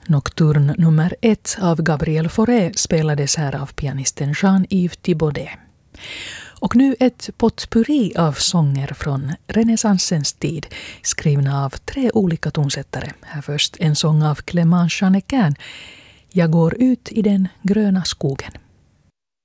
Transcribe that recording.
Nocturne nummer 1 av Gabriel Fauré spelades här av pianisten Jean-Yves Thibaudet. Och nu ett potpurri av sånger från renässansens tid, skrivna av 3 olika tonsättare. Här först en sång av Clément Channequin, Jag går ut i den gröna skogen.